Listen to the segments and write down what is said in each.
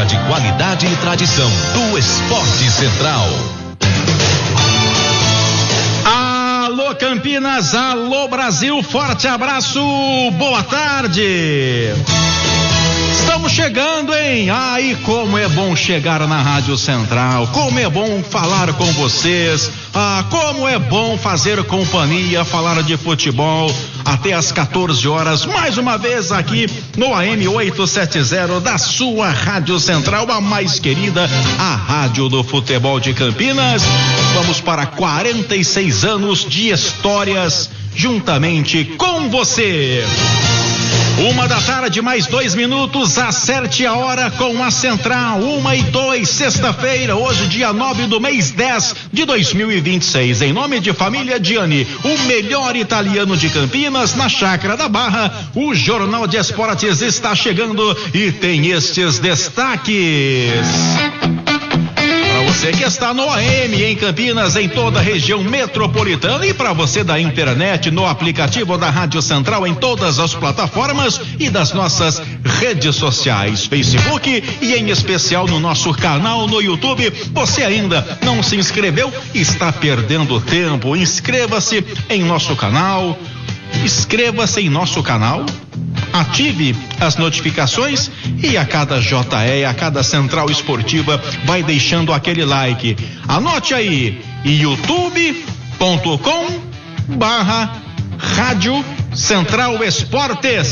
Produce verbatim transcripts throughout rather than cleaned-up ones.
de qualidade e tradição do Esporte Central. Alô Campinas, alô Brasil, forte abraço, boa tarde. Estamos chegando, hein? Ai, como é bom chegar na Rádio Central, como é bom falar com vocês, ah, como é bom fazer companhia, falar de futebol até às quatorze horas, mais uma vez aqui no A M oitocentos e setenta da sua Rádio Central, a mais querida, a Rádio do Futebol de Campinas. Vamos para quarenta e seis anos de histórias juntamente com você. Uma da tarde, mais dois minutos, acerte a hora com a Central, uma e dois, sexta-feira, hoje dia nove do mês dez de dois mil e vinte e seis. Em nome de Família Gianni, o melhor italiano de Campinas, na Chácara da Barra, o Jornal de Esportes está chegando e tem estes destaques. Você que está no A M em Campinas, em toda a região metropolitana, e para você da internet, no aplicativo da Rádio Central, em todas as plataformas e das nossas redes sociais, Facebook e em especial no nosso canal no YouTube. Você ainda não se inscreveu? Está perdendo tempo. Inscreva-se em nosso canal. Inscreva-se em nosso canal. Ative as notificações e a cada J E, a cada Central Esportiva, vai deixando aquele like. Anote aí, youtube ponto com barra Rádio Central Esportes.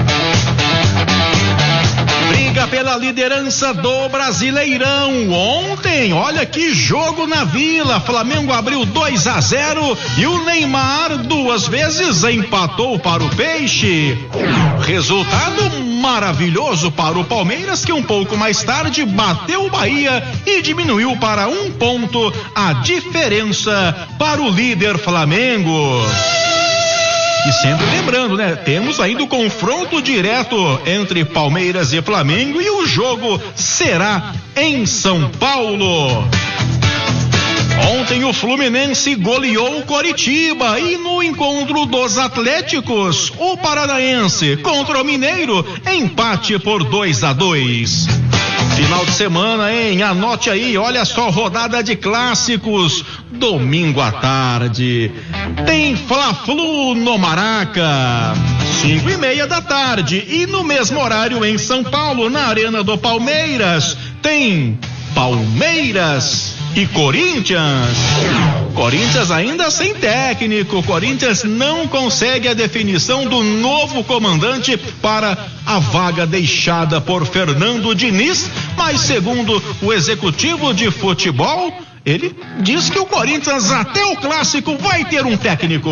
Briga pela liderança do Brasileirão. Ontem, olha que jogo na Vila. Flamengo abriu dois a zero e o Neymar duas vezes empatou para o Peixe. Resultado maravilhoso para o Palmeiras, que um pouco mais tarde bateu o Bahia e diminuiu para um ponto a diferença para o líder Flamengo. E sempre lembrando, né? Temos ainda o confronto direto entre Palmeiras e Flamengo e o jogo será em São Paulo. Ontem o Fluminense goleou o Coritiba e no encontro dos Atléticos, o Paranaense contra o Mineiro, empate por dois a dois. Final de semana, hein? Anote aí, olha só, rodada de clássicos, domingo à tarde. Tem Fla-Flu no Maraca, cinco e meia da tarde. E no mesmo horário em São Paulo, na Arena do Palmeiras, tem Palmeiras e Corinthians. Corinthians ainda sem técnico. Corinthians não consegue a definição do novo comandante para a vaga deixada por Fernando Diniz, mas segundo o executivo de futebol, ele diz que o Corinthians até o clássico vai ter um técnico.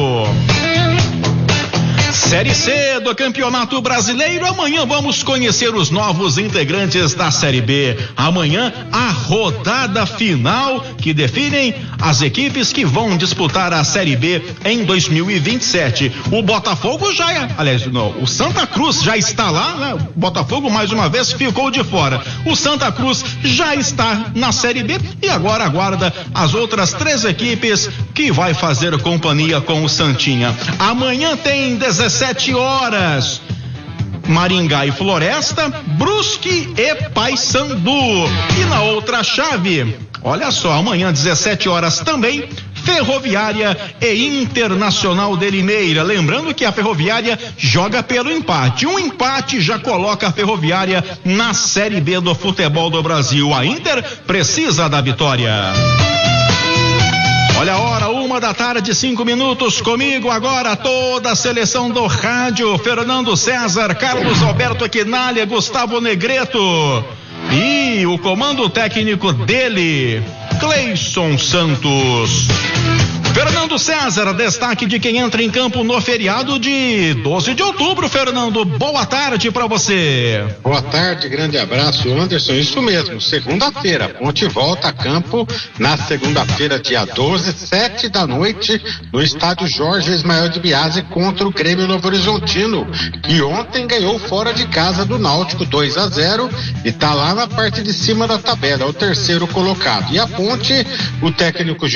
Série C do Campeonato Brasileiro. Amanhã vamos conhecer os novos integrantes da Série B. Amanhã a rodada final que definem as equipes que vão disputar a Série B em dois mil e vinte e sete. O Botafogo já é, aliás, não, o Santa Cruz já está lá, né? O Botafogo mais uma vez ficou de fora. O Santa Cruz já está na Série B e agora aguarda as outras três equipes que vai fazer companhia com o Santinha. Amanhã tem dezessete horas, Maringá e Floresta, Brusque e Paysandu. E na outra chave, olha só, amanhã dezessete horas também, Ferroviária e Internacional de Limeira. Lembrando que a Ferroviária joga pelo empate. Um empate já coloca a Ferroviária na Série B do futebol do Brasil. A Inter precisa da vitória. Olha a hora, uma da tarde, cinco minutos, comigo agora toda a seleção do rádio, Fernando César, Carlos Alberto Quinalha, Gustavo Negreto e o comando técnico dele, Cleison Santos. Fernando César, destaque de quem entra em campo no feriado de doze de outubro. Fernando, boa tarde para você. Boa tarde, grande abraço, Anderson. Isso mesmo, segunda-feira, Ponte volta a campo na segunda-feira, dia doze, sete da noite, no estádio Jorge Ismael de Biase contra o Grêmio Novo Horizontino, que ontem ganhou fora de casa do Náutico dois a zero e tá lá na parte de cima da tabela, é o terceiro colocado. E a Ponte, o técnico